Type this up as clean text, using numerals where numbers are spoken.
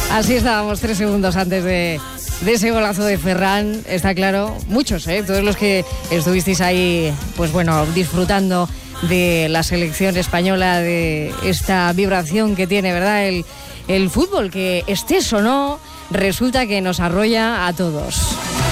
Así estábamos 3 segundos antes de ese golazo de Ferran. Está claro, muchos, todos los que estuvisteis ahí, pues bueno, disfrutando de la selección española, de esta vibración que tiene, ¿verdad? El fútbol, que estés o no, resulta que nos arrolla a todos.